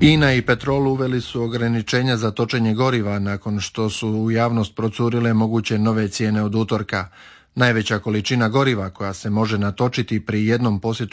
INA i Petrol uveli su ograničenja za točenje goriva nakon što su u javnost procurile moguće nove cijene od utorka. Najveća količina goriva koja se može natočiti pri jednom posjetu